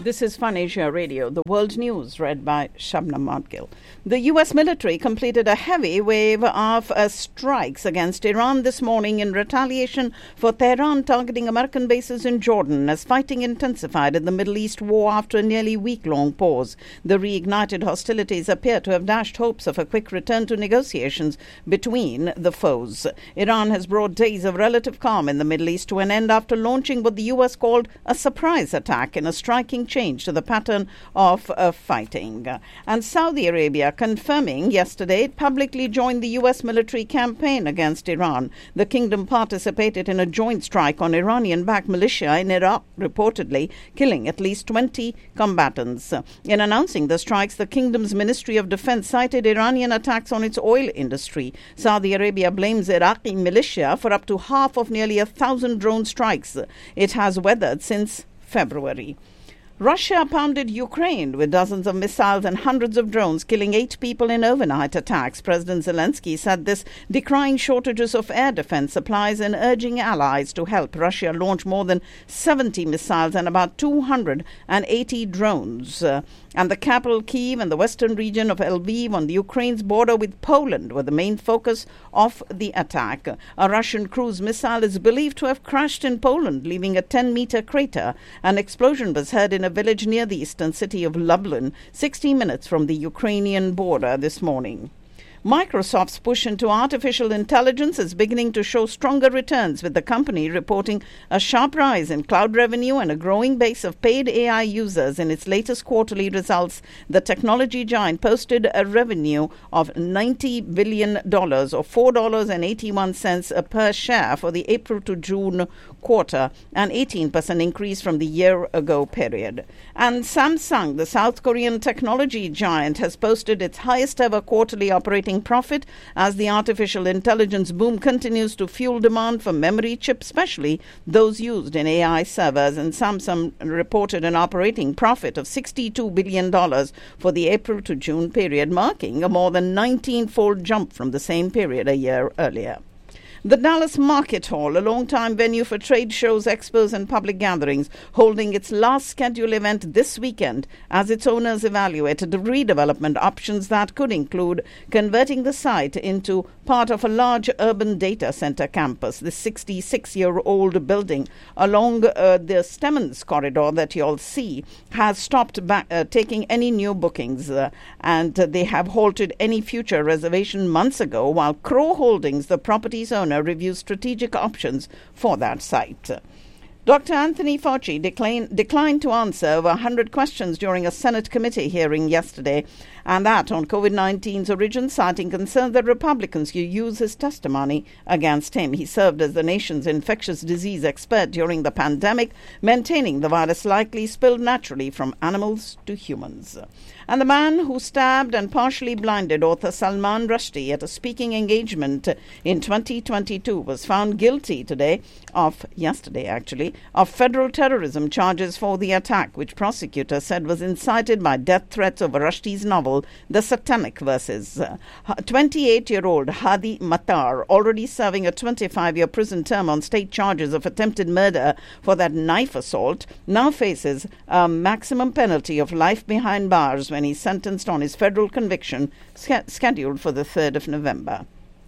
This is Fun Asia Radio, the world news read by Shabnam Madgil. The U.S. military completed a heavy wave of strikes against Iran this morning in retaliation for Tehran targeting American bases in Jordan as fighting intensified in the Middle East war after a nearly week-long pause. The reignited hostilities appear to have dashed hopes of a quick return to negotiations between the foes. Iran has brought days of relative calm in the Middle East to an end after launching what the U.S. called a surprise attack in a striking change to the pattern of fighting. And Saudi Arabia confirming yesterday it publicly joined the U.S. military campaign against Iran. The kingdom participated in a joint strike on Iranian-backed militia in Iraq, reportedly killing at least 20 combatants. In announcing the strikes, the kingdom's Ministry of Defense cited Iranian attacks on its oil industry. Saudi Arabia blames Iraqi militia for up to half of nearly 1,000 drone strikes it has weathered since February. Russia pounded Ukraine with dozens of missiles and hundreds of drones, killing 8 people in overnight attacks. President Zelensky said this, decrying shortages of air defense supplies and urging allies to help Russia launch more than 70 missiles and about 280 drones. And the capital, Kyiv, and the western region of Lviv on the Ukraine's border with Poland were the main focus of the attack. A Russian cruise missile is believed to have crashed in Poland, leaving a 10-meter crater. An explosion was heard in a village near the eastern city of Lublin, 60 minutes from the Ukrainian border this morning. Microsoft's push into artificial intelligence is beginning to show stronger returns, with the company reporting a sharp rise in cloud revenue and a growing base of paid AI users. In its latest quarterly results, the technology giant posted a revenue of $90 billion, or $4.81 per share for the April to June quarter, an 18% increase from the year-ago period. And Samsung, the South Korean technology giant, has posted its highest-ever quarterly operating profit as the artificial intelligence boom continues to fuel demand for memory chips, especially those used in AI servers. And Samsung reported an operating profit of $62 billion for the April to June period, marking a more than 19-fold jump from the same period a year earlier. The Dallas Market Hall, a long-time venue for trade shows, expos and public gatherings, holding its last scheduled event this weekend as its owners evaluated the redevelopment options that could include converting the site into part of a large urban data center campus. The 66-year-old building along the Stemmons corridor that you all see has stopped taking any new bookings and they have halted any future reservation months ago, while Crow Holdings, the property's owner, reviews strategic options for that site. Dr. Anthony Fauci declined to answer over 100 questions during a Senate committee hearing yesterday, and that on COVID-19's origin, citing concerns that Republicans could use his testimony against him. He served as the nation's infectious disease expert during the pandemic, maintaining the virus likely spilled naturally from animals to humans. And the man who stabbed and partially blinded author Salman Rushdie at a speaking engagement in 2022 was found guilty yesterday of federal terrorism charges for the attack, which prosecutors said was incited by death threats over Rushdie's novel, The Satanic Verses. 28-year-old Hadi Matar, already serving a 25-year prison term on state charges of attempted murder for that knife assault, now faces a maximum penalty of life behind bars when he's sentenced on his federal conviction scheduled for the 3rd of November.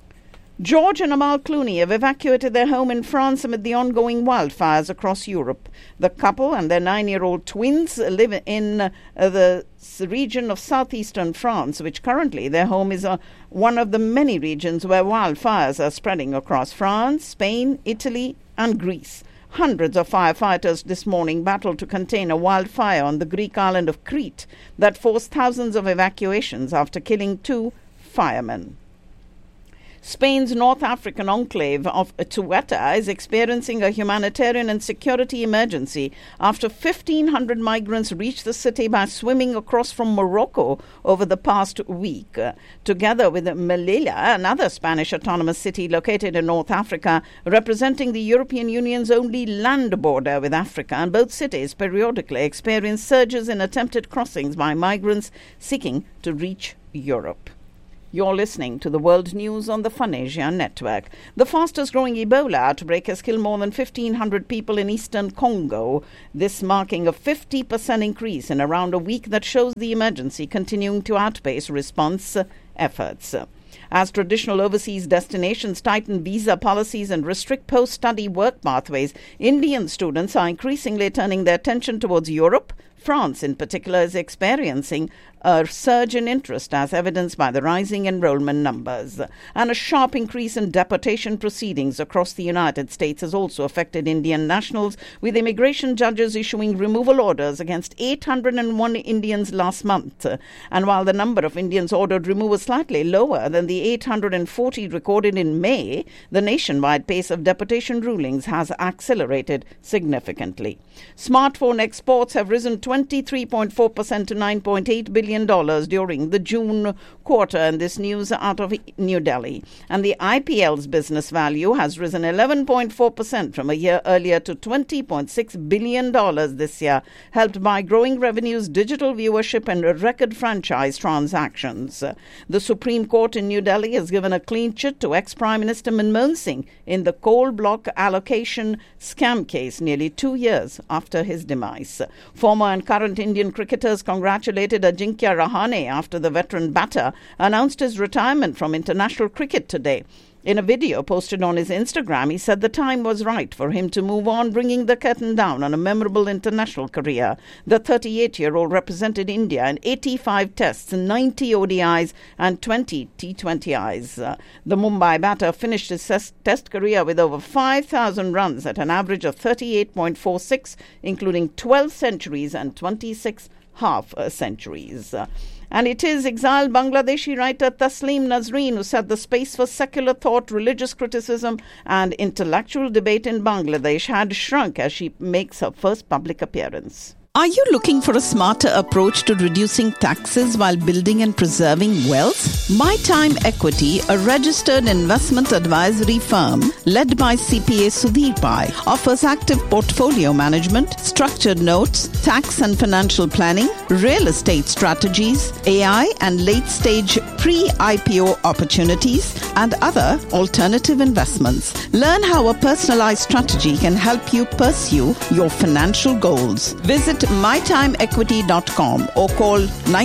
George and Amal Clooney have evacuated their home in France amid the ongoing wildfires across Europe. The couple and their 9-year-old twins live in the region of southeastern France, which currently their home is one of the many regions where wildfires are spreading across France, Spain, Italy, and Greece. Hundreds of firefighters this morning battled to contain a wildfire on the Greek island of Crete that forced thousands of evacuations after killing 2 firemen. Spain's North African enclave of Ceuta is experiencing a humanitarian and security emergency after 1,500 migrants reached the city by swimming across from Morocco over the past week. Together with Melilla, another Spanish autonomous city located in North Africa, representing the European Union's only land border with Africa, and both cities periodically experience surges in attempted crossings by migrants seeking to reach Europe. You're listening to the World News on the Fun Asia Network. The fastest-growing Ebola outbreak has killed more than 1,500 people in eastern Congo, this marking a 50% increase in around a week that shows the emergency continuing to outpace response efforts. As traditional overseas destinations tighten visa policies and restrict post-study work pathways, Indian students are increasingly turning their attention towards Europe. France, in particular, is experiencing a surge in interest as evidenced by the rising enrollment numbers. And a sharp increase in deportation proceedings across the United States has also affected Indian nationals, with immigration judges issuing removal orders against 801 Indians last month. And while the number of Indians ordered removed was slightly lower than the 840 recorded in May, the nationwide pace of deportation rulings has accelerated significantly. Smartphone exports have risen 23.4% to $9.8 billion during the June quarter, and this news out of New Delhi. And the IPL's business value has risen 11.4% from a year earlier to $20.6 billion this year, helped by growing revenues, digital viewership and record franchise transactions. The Supreme Court in New Delhi has given a clean chit to ex-Prime Minister Manmohan Singh in the coal block allocation scam case nearly 2 years after his demise. Former and current Indian cricketers congratulated Ajinkya Rahane after the veteran batter announced his retirement from international cricket today. In a video posted on his Instagram, he said the time was right for him to move on, bringing the curtain down on a memorable international career. The 38-year-old represented India in 85 tests, 90 ODIs and 20 T20Is. The Mumbai batter finished his test career with over 5,000 runs at an average of 38.46, including 12 centuries and 26 half centuries. And it is exiled Bangladeshi writer Taslim Nazreen who said the space for secular thought, religious criticism and intellectual debate in Bangladesh had shrunk as she makes her first public appearance. Are you looking for a smarter approach to reducing taxes while building and preserving wealth? My Time Equity, a registered investment advisory firm led by CPA Sudhir Pai, offers active portfolio management, structured notes, tax and financial planning, real estate strategies, AI and late-stage pre-IPO opportunities, and other alternative investments. Learn how a personalized strategy can help you pursue your financial goals. Visit mytimeequity.com or call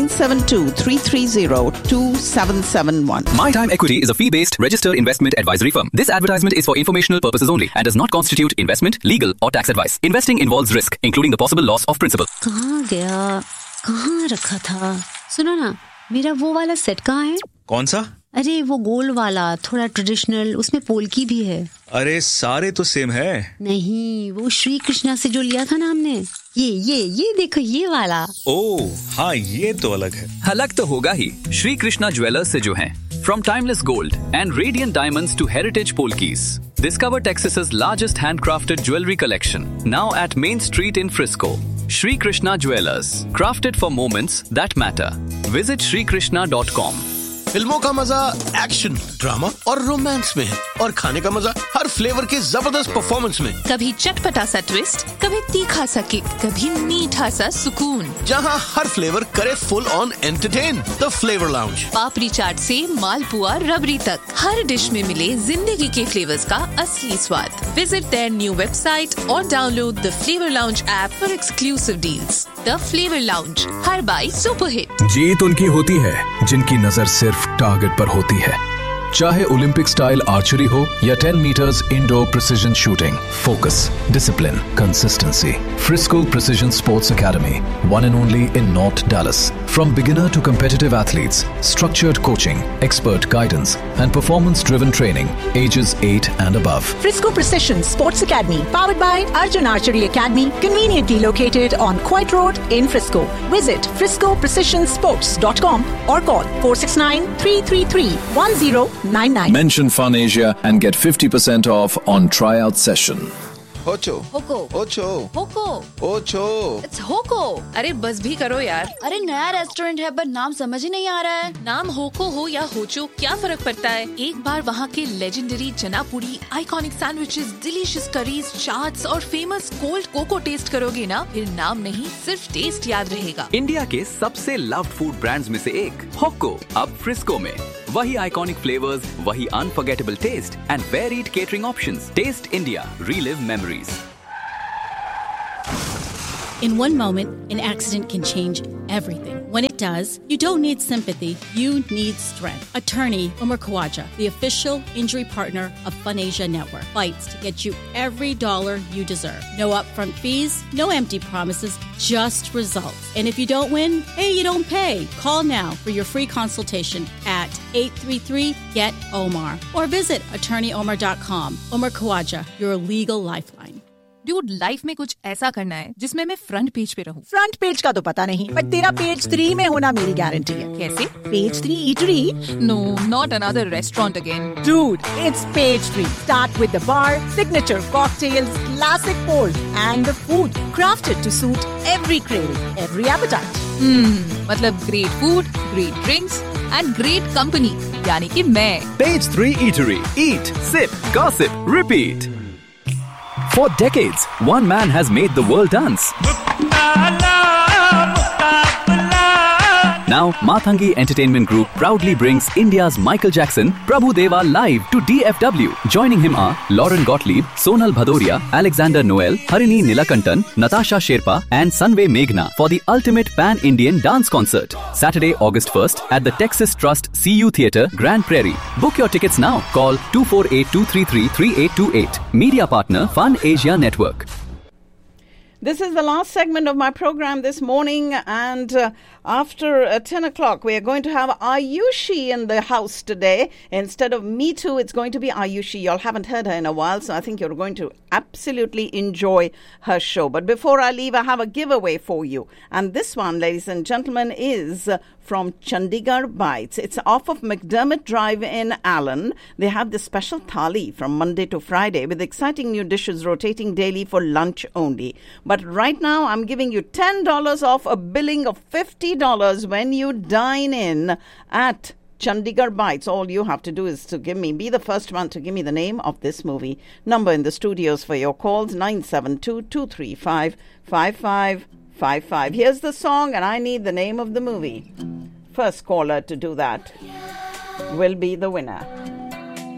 972-330-2771. My Time Equity is a fee-based registered investment advisory firm. This advertisement is for informational purposes only and does not constitute investment, legal or tax advice. Investing involves risk, including the possible loss of principal. कहाँ गया? कहाँ रखा था? सुनो ना, मेरा वो वाला सेट कहाँ है? कौन सा? अरे वो गोल वाला, थोड़ा ट्रेडिशनल, उसमें पोल्की भी है। अरे सारे तो सेम है। नहीं, वो श्री कृष्णा से जो लिया था ना हमने, ये देखो ये वाला। ओह हाँ, ये तो अलग है। अलग तो होगा ही, श्री कृष्णा ज्वेलर्स से जो हैं। From timeless gold and radiant diamonds to heritage polkis, discover Texas's largest handcrafted jewelry collection, now at Main Street in Frisco. Shri Krishna Jewelers, crafted for moments that matter. Visit shrikrishna.com. फिल्मों का मजा action, drama और romance में है और खाने का मजा हर फ्लेवर के जबरदस्त परफॉर्मेंस में। कभी चटपटा सा ट्विस्ट, कभी तीखा सा किक, कभी मीठा सा सुकून, जहां हर फ्लेवर करे full on entertain. The flavour lounge, पापड़ी चाट से मालपुआ रबड़ी तक, हर डिश में मिले जिंदगी के फ्लेवर्स का असली स्वाद। विजिट देयर न्यू वेबसाइट और download the flavour lounge app for exclusive deals. The flavour lounge, her by super hit. जीत उनकी होती है जिनकी नजर सिर्फ टारगेट पर होती है, चाहे ओलंपिक स्टाइल आर्चरी हो या 10 metres indoor precision shooting. Focus, discipline, consistency. Frisco Precision Sports Academy, one and only in North Dallas. From beginner to competitive athletes, structured coaching, expert guidance, and performance-driven training, ages 8 and above. Frisco Precision Sports Academy, powered by Arjun Archery Academy, conveniently located on Coit Road in Frisco. Visit friscoprecisionsports.com or call 469-333-1099. Mention Fun Asia and get 50% off on tryout session. ओचो होको ओचो होको ओचो it's होको। अरे बस भी करो यार। अरे नया restaurant है पर नाम समझ ही नहीं आ रहा है। नाम होको हो या होचो क्या फर्क पड़ता है? एक बार वहाँ के लेजेंडरी चना पूरी, iconic sandwiches, delicious curries, chaats और फेमस कोल्ड कोको टेस्ट करोगे ना, फिर नाम नहीं सिर्फ टेस्ट याद रहेगा। इंडिया के सबसे लव्ड फूड ब्रांड्स में से एक होको अब फ्रिस्को में। वही आइकॉनिक फ्लेवर्स, वही unforgettable test and varied catering options. Test India. Relive memories. In one moment, an accident can change everything. When it does, you don't need sympathy, you need strength. Attorney Umar Khawaja, the official injury partner of FunAsia Network, fights to get you every dollar you deserve. No upfront fees, no empty promises, just results. And if you don't win, hey, you don't pay. Call now for your free consultation at 833-GET-OMAR or visit attorneyomar.com. Umar Khawaja, your legal lifeline. Dude, life में कुछ ऐसा करना है जिसमें मैं front page पे रहूं. Front page का तो पता नहीं, पर तेरा पेज 3 में होना मेरी गारंटी है. कैसे? Page 3 eatery? No, not another restaurant again. Dude, it's page 3. Start with the bar, signature cocktails, classic pours, and the food crafted to suit every craving, every appetite. मतलब great food, great drinks, and great company. यानी कि मैं. Page 3 Eatery. Eat, sip, gossip, repeat. For decades, one man has made the world dance. Now, Mathangi Entertainment Group proudly brings India's Michael Jackson, Prabhu Deva live to DFW. Joining him are Lauren Gottlieb, Sonal Bhadoria, Alexander Noel, Harini Nilakantan, Natasha Sherpa and Sanve Meghna for the ultimate pan-Indian dance concert. Saturday, August 1st at the Texas Trust CU Theatre, Grand Prairie. Book your tickets now. Call 248-233-3828. Media partner Fun Asia Network. This is the last segment of my program this morning, and after 10 o'clock, we are going to have Ayushi in the house today. Instead of Me Too, it's going to be Ayushi. Y'all haven't heard her in a while, so I think you're going to absolutely enjoy her show. But before I leave, I have a giveaway for you. And this one, ladies and gentlemen, is from Chandigarh Bites. It's off of McDermott Drive in Allen. They have this special thali from Monday to Friday with exciting new dishes rotating daily for lunch only. But right now, I'm giving you $10 off a billing of $50 when you dine in at Chandigarh Bites. All you have to do is to be the first one to give me the name of this movie. Number in the studios for your calls, 972-235-5555. Here's the song, and I need the name of the movie. First caller to do that will be the winner.